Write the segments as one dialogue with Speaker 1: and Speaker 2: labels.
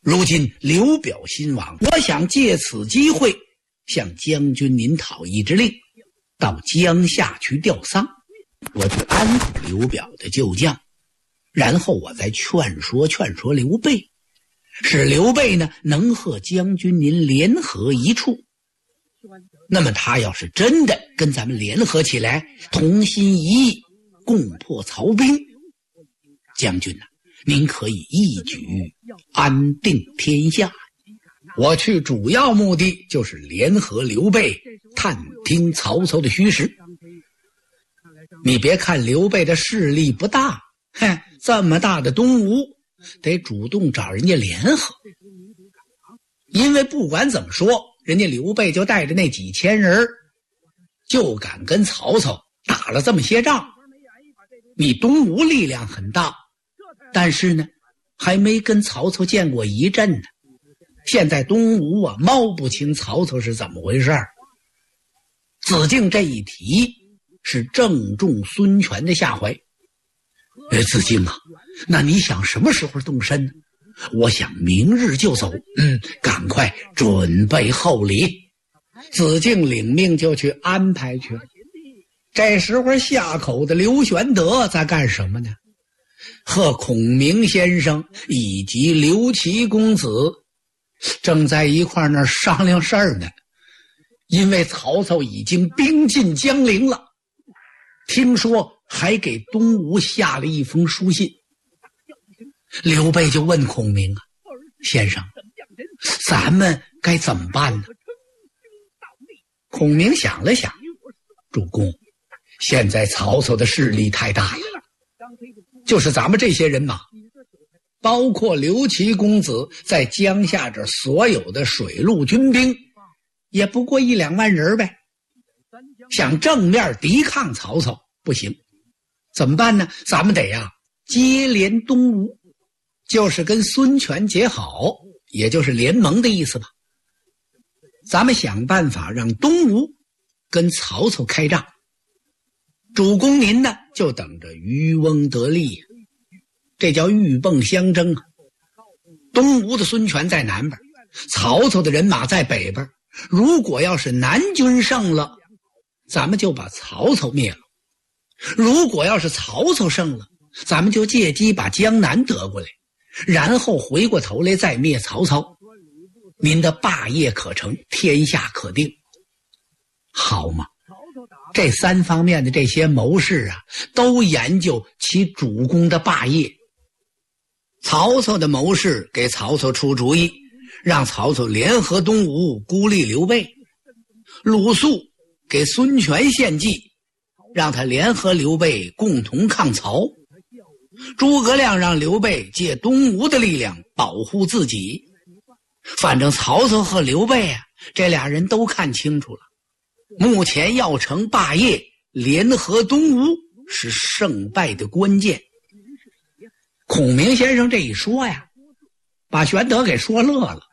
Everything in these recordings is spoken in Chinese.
Speaker 1: 如今刘表兴亡，我想借此机会向将军您讨一支令，到江夏去吊丧，我去安抚刘表的旧将，然后我再劝说刘备，使刘备呢能和将军您联合一处。那么他要是真的跟咱们联合起来，同心一意，共破曹兵，将军啊，您可以一举安定天下。我去主要目的就是联合刘备，探听曹操的虚实。你别看刘备的势力不大，这么大的东吴得主动找人家联合，因为不管怎么说，人家刘备就带着那几千人，就敢跟曹操打了这么些仗。你东吴力量很大，但是呢还没跟曹操见过一阵呢。现在东吴啊摸不清曹操是怎么回事。子敬这一提是正中孙权的下怀。子敬啊，那你想什么时候动身呢？我想明日就走，赶快准备厚礼。子敬领命就去安排去了。这时候下口的刘玄德在干什么呢？和孔明先生以及刘琦公子正在一块那儿商量事儿呢。因为曹操已经兵进江陵了，听说还给东吴下了一封书信。刘备就问孔明啊，先生，咱们该怎么办呢？孔明想了想，主公，现在曹操的势力太大了，就是咱们这些人马，包括刘琦公子在江夏这所有的水陆军兵，也不过1-2万人呗。想正面抵抗曹操不行，怎么办呢？咱们得接连东吴，就是跟孙权结好，也就是联盟的意思吧。咱们想办法让东吴跟曹操开仗，主公您呢就等着渔翁得利，这叫鹬蚌相争啊。东吴的孙权在南边，曹操的人马在北边，如果要是南军胜了，咱们就把曹操灭了；如果要是曹操胜了，咱们就借机把江南得过来，然后回过头来再灭曹操。您的霸业可成，天下可定，好吗？这3方面的这些谋士啊，都研究其主公的霸业。曹操的谋士给曹操出主意，让曹操联合东吴孤立刘备。鲁肃给孙权献计，让他联合刘备共同抗曹。诸葛亮让刘备借东吴的力量保护自己。反正曹操和刘备啊，这俩人都看清楚了，目前要成霸业，联合东吴是胜败的关键。孔明先生这一说呀，把玄德给说乐了。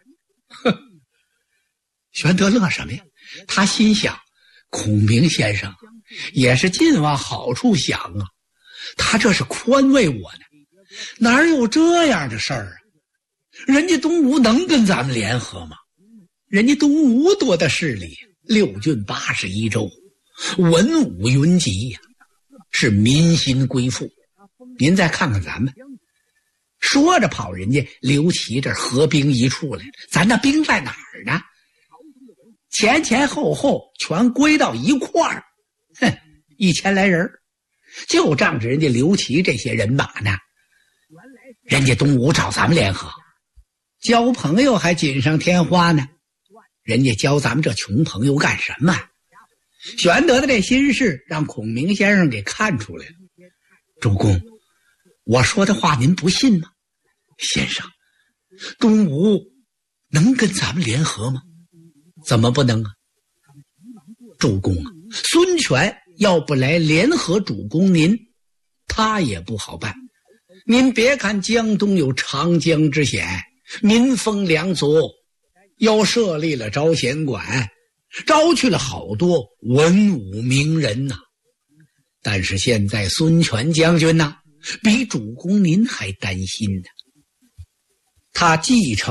Speaker 1: 玄德乐什么呀？他心想，孔明先生也是尽往好处想啊，他这是宽慰我呢，哪有这样的事儿啊？人家东吴能跟咱们联合吗？人家东吴多大势力，6郡81州，文武云集呀，是民心归附。您再看看咱们，说着跑人家刘琦这儿合兵一处来了，咱那兵在哪儿呢？前前后后全归到一块儿，1000来人，就仗着人家刘琦这些人马呢。人家东吴找咱们联合，交朋友还锦上添花呢，人家交咱们这穷朋友干什么？玄德的这心事让孔明先生给看出来了。主公，我说的话您不信吗？先生，东吴能跟咱们联合吗？怎么不能啊？主公啊，孙权要不来联合主公您，他也不好办。您别看江东有长江之险，民风良足，又设立了招贤馆，招去了好多文武名人呐。但是现在孙权将军呐，比主公您还担心呢。他继承